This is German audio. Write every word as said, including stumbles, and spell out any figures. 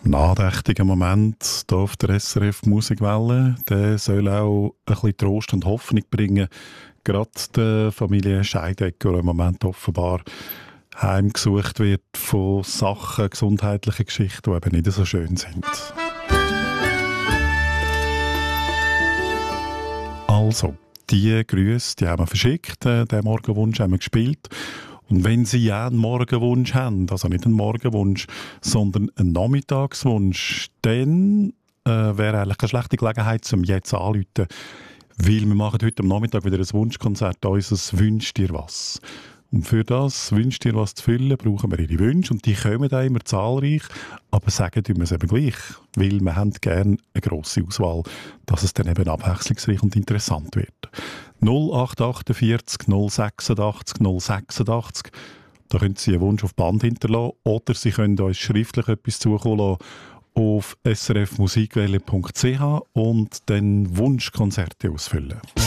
Nadächtiger Moment hier auf der S R F Musikwelle, der soll auch ein bisschen Trost und Hoffnung bringen. Gerade der Familie Scheidegger, die im Moment offenbar heimgesucht wird von Sachen, gesundheitlichen Geschichten, die eben nicht so schön sind. Also, die Grüße, die haben wir verschickt, äh, den Morgenwunsch haben wir gespielt. Und wenn Sie ja einen Morgenwunsch haben, also nicht einen Morgenwunsch, sondern einen Nachmittagswunsch, dann äh, wäre eigentlich eine schlechte Gelegenheit, um jetzt anzurufen, weil wir machen heute am Nachmittag wieder ein Wunschkonzert, unseres «Wünsch dir was». Und für das «Wünsch dir was» zu füllen, brauchen wir Ihre Wünsche und die kommen da immer zahlreich, aber sagen wir es eben gleich, weil wir haben gerne eine grosse Auswahl, dass es dann eben abwechslungsreich und interessant wird. null acht vier acht null sechsundachtzig null sechsundachtzig. Da können Sie einen Wunsch auf Band hinterlassen oder Sie können uns schriftlich etwas zukommen lassen auf s r f musikwelle punkt c h und dann Wunschkonzerte ausfüllen.